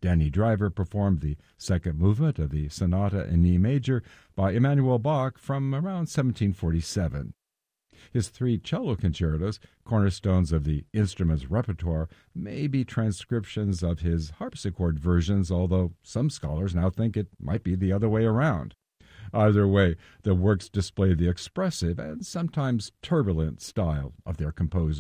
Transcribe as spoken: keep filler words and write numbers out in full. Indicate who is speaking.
Speaker 1: Danny Driver performed the second movement of the Sonata in E major by Emanuel Bach from around seventeen forty-seven. His three cello concertos, cornerstones of the instrument's repertoire, may be transcriptions of his harpsichord versions, although some scholars now think it might be the other way around. Either way, the works display the expressive and sometimes turbulent style of their composer.